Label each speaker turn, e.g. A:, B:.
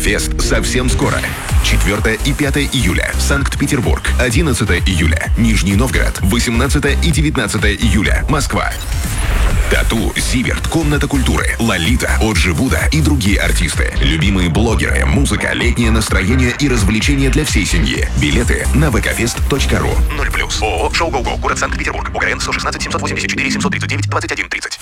A: ВК-фест совсем скоро. 4 и 5 июля. Санкт-Петербург. 11 июля. Нижний Новгород. 18 и 19 июля. Москва. Тату, Зиверт, Комната культуры, Лолита, Оджи Буда и другие артисты. Любимые блогеры, музыка, летнее настроение и развлечения для всей семьи. Билеты на vkfest.ru. 0+. ООО «Шоу Гоу-Гоу». Город Санкт-Петербург. УГРН 116 784 739 21 30.